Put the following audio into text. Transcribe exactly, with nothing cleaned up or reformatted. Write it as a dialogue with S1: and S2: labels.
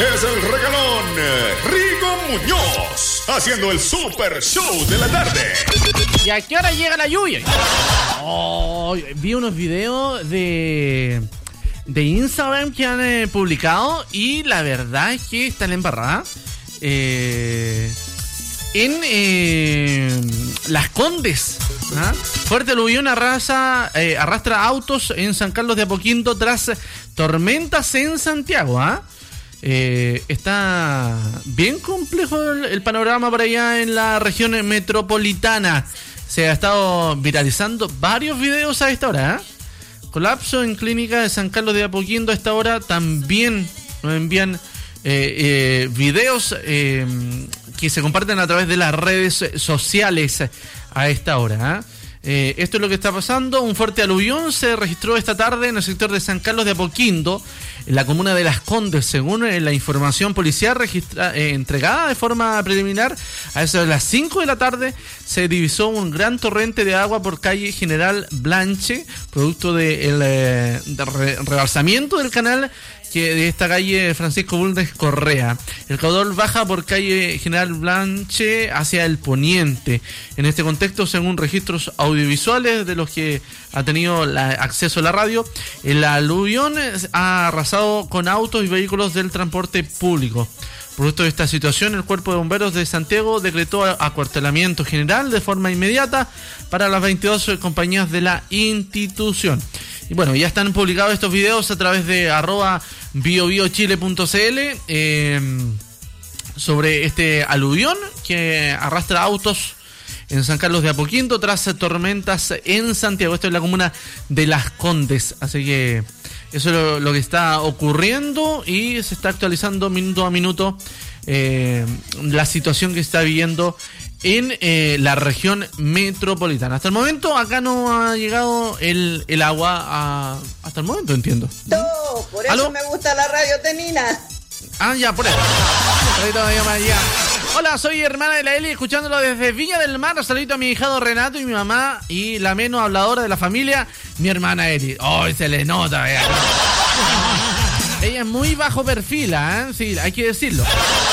S1: es el regalón Rigo Muñoz, haciendo el super show de la tarde.
S2: ¿Y a qué hora llega la lluvia? Oh, vi unos videos de, de Instagram que han eh, publicado y la verdad es que está en la embarrada. Eh, en eh, Las Condes, ¿ah? Fuerte aluvión arrasa, eh, arrastra autos en San Carlos de Apoquindo tras tormentas en Santiago. ¿ah? Eh, está bien complejo el, el panorama por allá en la región metropolitana. Se ha estado viralizando varios videos a esta hora. ¿eh? Colapso en clínica de San Carlos de Apoquindo a esta hora. También nos envían eh, eh, videos eh, que se comparten a través de las redes sociales a esta hora. ¿eh? Eh, esto es lo que está pasando. Un fuerte aluvión se registró esta tarde en el sector de San Carlos de Apoquindo, en la comuna de Las Condes. Según eh, la información policial registra, eh, entregada de forma preliminar, a eso de las cinco de la tarde se divisó un gran torrente de agua por calle General Blanche, producto del de eh, de re, rebalsamiento del canal que de esta calle Francisco Bulnes Correa. El caudal baja por calle General Blanche hacia el poniente. En este contexto, según registros audiovisuales de los que ha tenido la, acceso a la radio, el aluvión ha arrasado con autos y vehículos del transporte público. Producto de esta situación, el Cuerpo de Bomberos de Santiago decretó acuartelamiento general de forma inmediata para las veintidós compañías de la institución. Y bueno, ya están publicados estos videos a través de arroba biobiochile punto cl eh, sobre este aluvión que arrastra autos en San Carlos de Apoquindo tras tormentas en Santiago. Esto es la comuna de Las Condes, así que eso es lo, lo que está ocurriendo y se está actualizando minuto a minuto eh, la situación que está viviendo en eh, la región metropolitana. Hasta el momento acá no ha llegado el, el agua a, hasta el momento, entiendo.
S3: No, por eso ¿Aló? Me gusta la radio Tenina.
S2: Ah, ya, por eso. Hola, soy hermana de la Eli, escuchándolo desde Viña del Mar. Saludito a mi hijado Renato y mi mamá y la menos habladora de la familia, mi hermana Eli. Oh, se le nota, vea. Ella es muy bajo perfil, ¿eh? Sí, hay que decirlo.